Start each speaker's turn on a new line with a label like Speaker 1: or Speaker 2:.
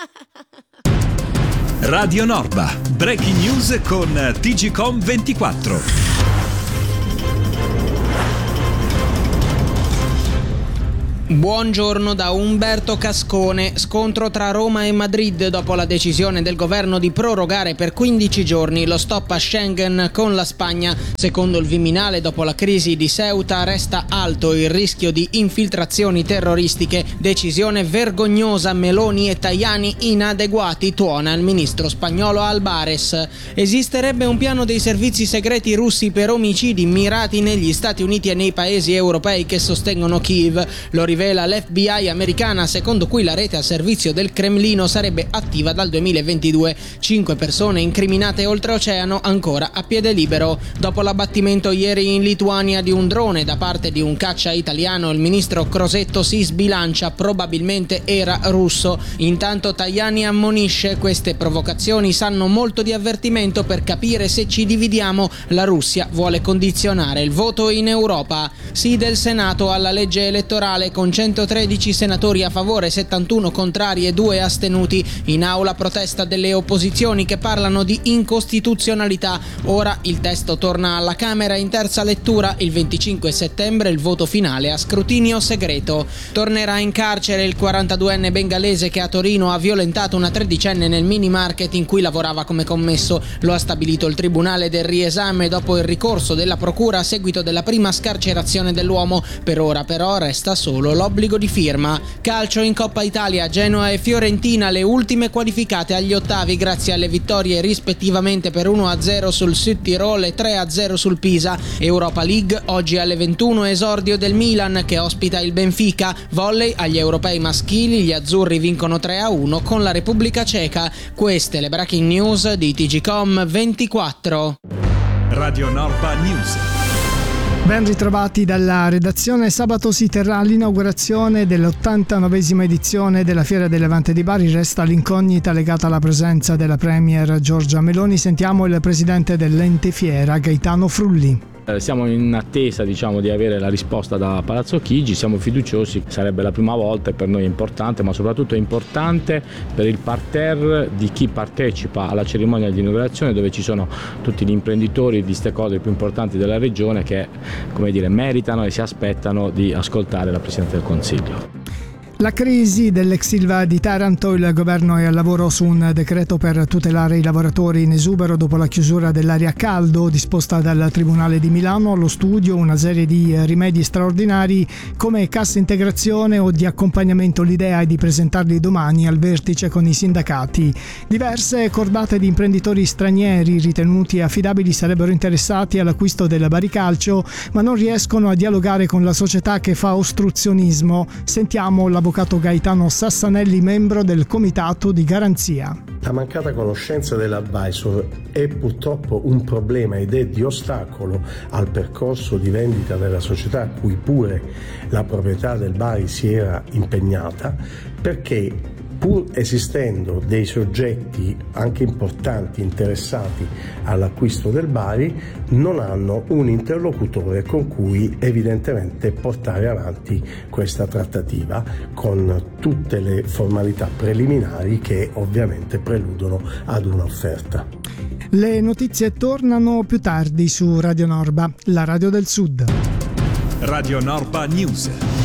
Speaker 1: Radio Norba, breaking news con TGcom 24.
Speaker 2: Buongiorno da Umberto Cascone. Scontro tra Roma e Madrid dopo la decisione del governo di prorogare per 15 giorni lo stop a Schengen con la Spagna. Secondo il Viminale, dopo la crisi di Ceuta resta alto il rischio di infiltrazioni terroristiche. Decisione vergognosa, Meloni e Tajani inadeguati, tuona il ministro spagnolo Albares. Esisterebbe un piano dei servizi segreti russi per omicidi mirati negli Stati Uniti e nei paesi europei che sostengono Kiev. Lo rivela l'FBI americana, secondo cui la rete a servizio del Cremlino sarebbe attiva dal 2022. 5 persone incriminate oltreoceano ancora a piede libero. Dopo l'abbattimento ieri in Lituania di un drone da parte di un caccia italiano, il ministro Crosetto si sbilancia, probabilmente era russo. Intanto Tajani ammonisce: queste provocazioni sanno molto di avvertimento per capire se ci dividiamo. La Russia vuole condizionare il voto in Europa. Sì del Senato alla legge elettorale con 113 senatori a favore, 71 contrari e 2 astenuti. In aula protesta delle opposizioni che parlano di incostituzionalità. Ora il testo torna alla Camera in terza lettura. Il 25 settembre il voto finale a scrutinio segreto. Tornerà in carcere il 42enne bengalese che a Torino ha violentato una tredicenne nel mini market in cui lavorava come commesso. Lo ha stabilito il Tribunale del Riesame dopo il ricorso della procura a seguito della prima scarcerazione dell'uomo. Per ora però resta solo l'obbligo di firma. Calcio in Coppa Italia, Genoa e Fiorentina le ultime qualificate agli ottavi grazie alle vittorie rispettivamente per 1-0 sul Südtirol e 3-0 sul Pisa. Europa League, oggi alle 21 esordio del Milan che ospita il Benfica. Volley, agli europei maschili gli azzurri vincono 3-1 con la Repubblica Ceca. Queste le breaking news di TGcom 24.
Speaker 1: Radio Norba News.
Speaker 3: Ben ritrovati dalla redazione. Sabato si terrà l'inaugurazione dell'89esima edizione della Fiera del Levante di Bari. Resta l'incognita legata alla presenza della Premier Giorgia Meloni. Sentiamo il presidente dell'ente fiera, Gaetano Frulli.
Speaker 4: Siamo in attesa di avere la risposta da Palazzo Chigi, siamo fiduciosi, sarebbe la prima volta e per noi è importante, ma soprattutto è importante per il parterre di chi partecipa alla cerimonia di inaugurazione, dove ci sono tutti gli imprenditori e gli stakeholder più importanti della regione che meritano e si aspettano di ascoltare la Presidente del Consiglio.
Speaker 3: La crisi dell'ex Ilva di Taranto, il governo è al lavoro su un decreto per tutelare i lavoratori in esubero dopo la chiusura dell'area a caldo disposta dal Tribunale di Milano. Allo studio una serie di rimedi straordinari come cassa integrazione o di accompagnamento. L'idea è di presentarli domani al vertice con i sindacati. Diverse cordate di imprenditori stranieri ritenuti affidabili sarebbero interessati all'acquisto del Bari Calcio, ma non riescono a dialogare con la società che fa ostruzionismo. Sentiamo l'avvocato Gaetano Sassanelli, membro del comitato di garanzia.
Speaker 5: La mancata conoscenza dell'advisor è purtroppo un problema ed è di ostacolo al percorso di vendita della società a cui pure la proprietà del Bari si era impegnata, perché pur esistendo dei soggetti anche importanti interessati all'acquisto del Bari, non hanno un interlocutore con cui evidentemente portare avanti questa trattativa con tutte le formalità preliminari che ovviamente preludono ad un'offerta.
Speaker 3: Le notizie tornano più tardi su Radio Norba, la radio del Sud.
Speaker 1: Radio Norba News.